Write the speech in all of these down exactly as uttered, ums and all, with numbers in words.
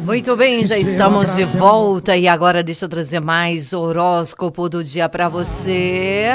Muito bem, já estamos de volta e agora deixa eu trazer mais horóscopo do dia para você.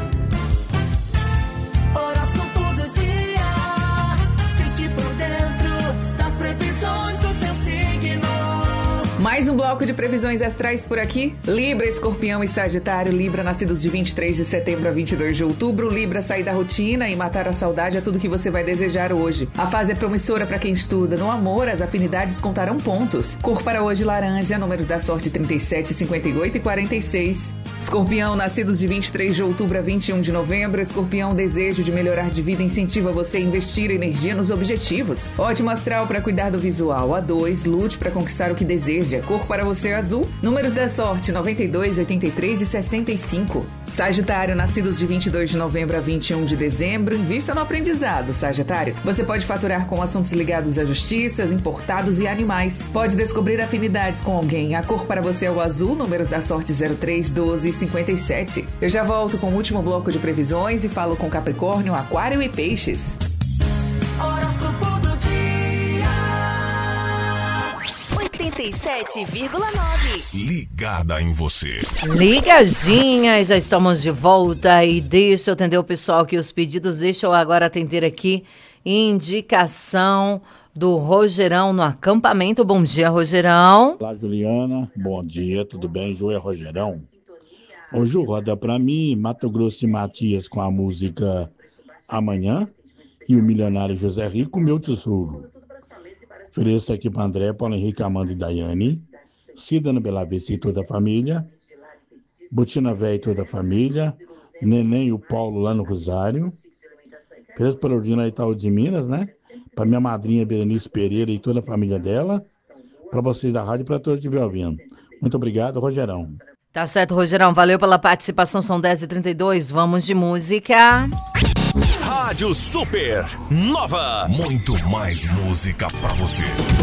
Horóscopo do dia. Fique por dentro das previsões do seu signo. Mais um bloco de previsões astrais por aqui. Libra, Escorpião e Sagitário. Libra, nascidos de vinte e três de setembro a vinte e dois de outubro. Libra, sair da rotina e matar a saudade é tudo que você vai desejar hoje. A fase é promissora para quem estuda. No amor, as afinidades contarão pontos. Cor para hoje, laranja. Números da sorte, trinta e sete, cinquenta e oito e quarenta e seis. Escorpião, nascidos de vinte e três de outubro a vinte e um de novembro. Escorpião, desejo de melhorar de vida incentiva você a investir energia nos objetivos. Ótimo astral para cuidar do visual. A dois, lute para conquistar o que deseja. Cor para você, azul. Números da sorte, noventa e dois, oitenta e três e sessenta e cinco. Sagitário, nascidos de vinte e dois de novembro a vinte e um de dezembro. Invista no aprendizado, Sagitário. Você pode faturar com assuntos ligados à justiça, importados e animais. Pode descobrir afinidades com alguém. A cor para você é o azul. Números da sorte, zero três, doze e cinquenta e sete. Eu já volto com o último bloco de previsões e falo com Capricórnio, Aquário e Peixes. Horóscopo do dia. oitenta e sete vírgula nove. Ligada em você. Ligadinhas, já estamos de volta e deixa eu atender o pessoal que os pedidos, deixa eu agora atender aqui indicação do Rogerão no acampamento. Bom dia, Rogerão. Olá, Juliana. Bom dia, tudo bem? Ju é Rogerão. Ô Ju, roda pra mim Mato Grosso e Matias com a música Amanhã e o milionário José Rico, Meu Tesouro. Ofereço aqui para André, Paulo Henrique, Amanda e Daiane, Cida no Bela Vista e toda a família, Botina Véia e toda a família, Neném e o Paulo lá no Rosário. Ofereço para Ordina Itaú de Minas, né? Para minha madrinha Berenice Pereira e toda a família dela, para vocês da rádio e para todos que estiverem ouvindo. Muito obrigado, Rogerão. Tá certo, Rogerão. Valeu pela participação. São dez e trinta e dois. Vamos de música. Rádio Super Nova. Muito mais música pra você.